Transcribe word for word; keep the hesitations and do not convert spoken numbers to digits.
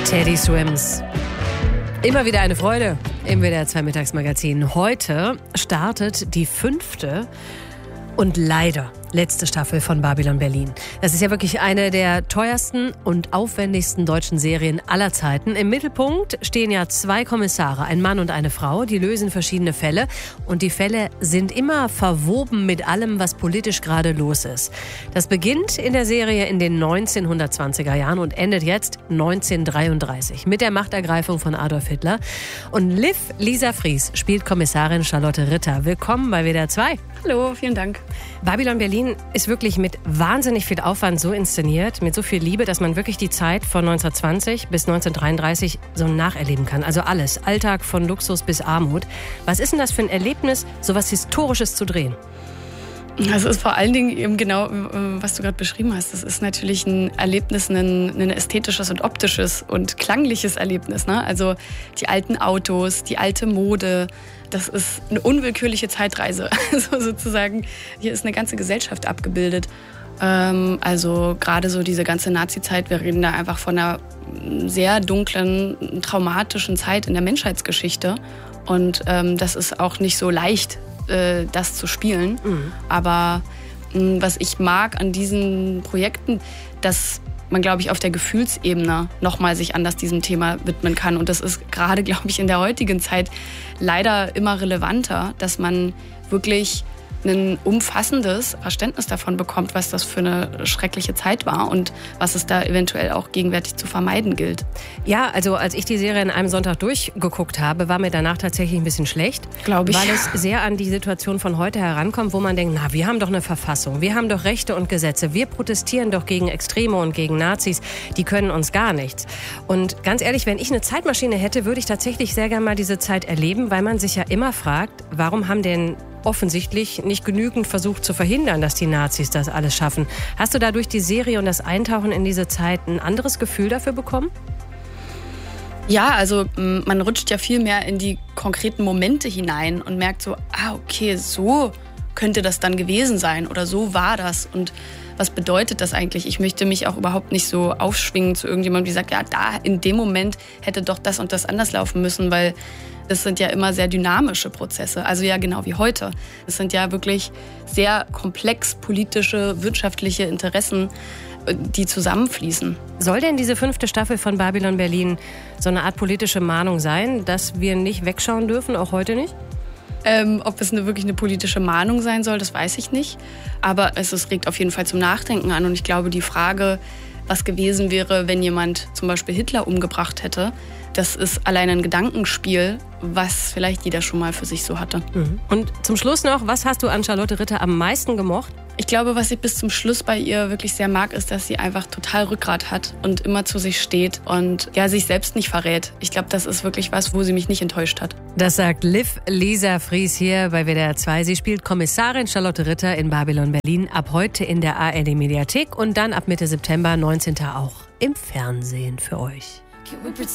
Teddy Swims. Immer wieder eine Freude im W D R zwei Mittagsmagazin. Heute startet die fünfte und leider letzte Staffel von Babylon Berlin. Das ist ja wirklich eine der teuersten und aufwendigsten deutschen Serien aller Zeiten. Im Mittelpunkt stehen ja zwei Kommissare, ein Mann und eine Frau, die lösen verschiedene Fälle. Und die Fälle sind immer verwoben mit allem, was politisch gerade los ist. Das beginnt in der Serie in den neunzehnhundertzwanziger Jahren und endet jetzt neunzehnhundertdreiunddreißig mit der Machtergreifung von Adolf Hitler. Und Liv Lisa Fries spielt Kommissarin Charlotte Ritter. Willkommen bei W D R zwei. Hallo, vielen Dank. Babylon Berlin ist wirklich mit wahnsinnig viel Aufwand so inszeniert, mit so viel Liebe, dass man wirklich die Zeit von neunzehnhundertzwanzig bis neunzehnhundertdreiunddreißig so nacherleben kann. Also alles, Alltag von Luxus bis Armut. Was ist denn das für ein Erlebnis, so was Historisches zu drehen? Also es ist vor allen Dingen eben genau, was du gerade beschrieben hast. Das ist natürlich ein Erlebnis, ein, ein ästhetisches und optisches und klangliches Erlebnis. Ne? Also die alten Autos, die alte Mode, das ist eine unwillkürliche Zeitreise. Also sozusagen, hier ist eine ganze Gesellschaft abgebildet. Ähm, also gerade so diese ganze Nazi-Zeit, wir reden da einfach von einer sehr dunklen, traumatischen Zeit in der Menschheitsgeschichte. Und ähm, das ist auch nicht so leicht, das zu spielen. Mhm. Aber mh, was ich mag an diesen Projekten, dass man, glaube ich, auf der Gefühlsebene nochmal sich anders diesem Thema widmen kann. Und das ist gerade, glaube ich, in der heutigen Zeit leider immer relevanter, dass man wirklich ein umfassendes Verständnis davon bekommt, was das für eine schreckliche Zeit war und was es da eventuell auch gegenwärtig zu vermeiden gilt. Ja, also als ich die Serie an einem Sonntag durchgeguckt habe, war mir danach tatsächlich ein bisschen schlecht. Glaube ich. Weil es sehr an die Situation von heute herankommt, wo man denkt, na, wir haben doch eine Verfassung, wir haben doch Rechte und Gesetze, wir protestieren doch gegen Extreme und gegen Nazis, die können uns gar nichts. Und ganz ehrlich, wenn ich eine Zeitmaschine hätte, würde ich tatsächlich sehr gerne mal diese Zeit erleben, weil man sich ja immer fragt, warum haben denn offensichtlich nicht genügend versucht zu verhindern, dass die Nazis das alles schaffen. Hast du da durch die Serie und das Eintauchen in diese Zeit ein anderes Gefühl dafür bekommen? Ja, also man rutscht ja viel mehr in die konkreten Momente hinein und merkt so, ah, okay, so könnte das dann gewesen sein oder so war das. Und was bedeutet das eigentlich? Ich möchte mich auch überhaupt nicht so aufschwingen zu irgendjemandem, die sagt, ja, da in dem Moment hätte doch das und das anders laufen müssen, weil das sind ja immer sehr dynamische Prozesse, also ja genau wie heute. Es sind ja wirklich sehr komplex politische, wirtschaftliche Interessen, die zusammenfließen. Soll denn diese fünfte Staffel von Babylon Berlin so eine Art politische Mahnung sein, dass wir nicht wegschauen dürfen, auch heute nicht? Ähm, ob es eine, wirklich eine politische Mahnung sein soll, das weiß ich nicht. Aber es, es regt auf jeden Fall zum Nachdenken an. Und ich glaube, die Frage, was gewesen wäre, wenn jemand zum Beispiel Hitler umgebracht hätte, das ist allein ein Gedankenspiel, was vielleicht jeder schon mal für sich so hatte. Mhm. Und zum Schluss noch, was hast du an Charlotte Ritter am meisten gemocht? Ich glaube, was ich bis zum Schluss bei ihr wirklich sehr mag, ist, dass sie einfach total Rückgrat hat und immer zu sich steht und ja, sich selbst nicht verrät. Ich glaube, das ist wirklich was, wo sie mich nicht enttäuscht hat. Das sagt Liv Lisa Fries hier bei W D R zwei. Sie spielt Kommissarin Charlotte Ritter in Babylon Berlin, ab heute in der A R D-Mediathek und dann ab Mitte September neunzehnten auch im Fernsehen für euch.